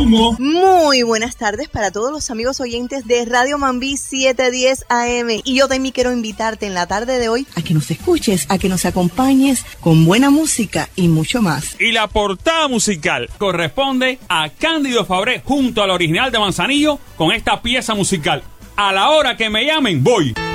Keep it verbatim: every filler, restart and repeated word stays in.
consumo. Muy buenas tardes para todos los amigos oyentes de Radio Mambí setecientos diez A M. Y yo también quiero invitarte en la tarde de hoy a que nos escuches, a que nos acompañes con buena música y mucho más. Y la portada musical corresponde a Cándido Fabré junto al original de Manzanillo con esta pieza musical. A la hora que me llamen, voy.